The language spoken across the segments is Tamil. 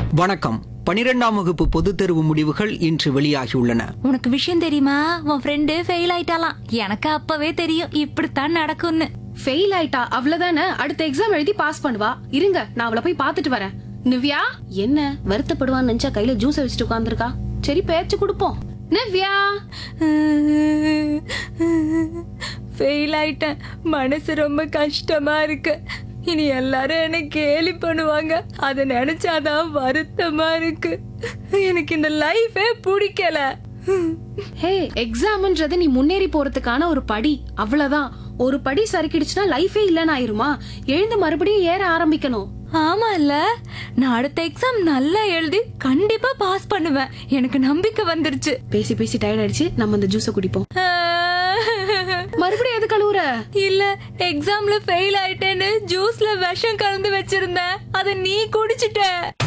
வணக்கம். 12ஆம் வகுப்பு பொதுத் தேர்வு முடிவுகள் இன்று வெளியாகியுள்ளன. உனக்கு விஷயம் தெரியுமா? உன் ஃப்ரெண்டு ஃபெயில் ஆயிட்டாலாம். எனக்கு அப்பவே தெரியும் இப்படித்தான் நடக்கும்னு. ஃபெயில் ஆயிட்டா அவ்வளவுதானே, அடுத்த எக்ஸாம் எழுதி பாஸ் பண்ணுவா. இருங்க, நான் அவளை போய் பாத்துட்டு வரேன். நிவ்யா, என்ன வருத்தப்படுவான்னு நினைச்சா கையில ஜூஸ் வச்சுட்டு உட்கார்ந்திருக்கா. சரி, பேச்சு கொடுப்போம். நிவ்யா, ஃபெயில் ஆயிட்டேன். மனசு ரொம்ப கஷ்டமா இருக்கு. இனி எல்லாரும் என்ன கேலி பண்ணுவாங்க. அதை நினைச்சாதான் வருத்தமா இருக்கு. எனக்கு இந்த லைஃபே பிடிக்கல. ஹே, எக்ஸாம்ன்றது நீ முன்னேறி போறதுக்கான ஒரு படி, அவ்வளவுதான். ஒரு படி சறுக்கிடுச்சுன்னா லைஃபே இல்லன்னு ஆயிருமா? எழுந்து மறுபடியும் ஏற ஆரம்பிக்கணும். ஆமா இல்ல, நான் அடுத்த எக்ஸாம் நல்லா எழுதி கண்டிப்பா பாஸ் பண்ணுவேன். எனக்கு நம்பிக்கை வந்துருச்சு. பேசி பேசி டயர்ட் ஆயிடுச்சு, நம்ம இந்த ஜூஸ குடிப்போம். மறுபடியும் எது கழுவுற? இல்ல, எக்ஸாம்ல ஃபெயில் ஆயிட்டேன்னு ஜூஸ்ல விஷம் கலந்து வச்சிருந்தேன். அத நீ குடிச்சிட்ட.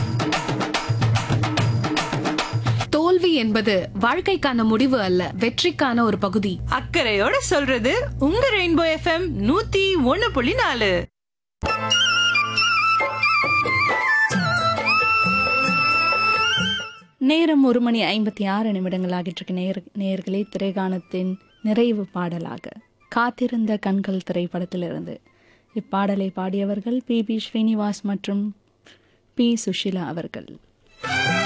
தோல்வி என்பது வாழ்க்கைக்கான முடிவு அல்ல, வெற்றிக்கான ஒரு பகுதி. அக்கறையோட சொல்றது உங்க ரெயின்போ எஃப்எம் 101.4. நேரம் 1:56 ஆகிட்டு இருக்கு. நேயர்களே, திரைகாணத்தின் நிறைவு பாடலாக காத்திருந்த கண்கள் திரைப்படத்திலிருந்து இப்பாடலை பாடியவர்கள் பி. ஸ்ரீனிவாஸ் மற்றும் பி. சுஷீலா அவர்கள்.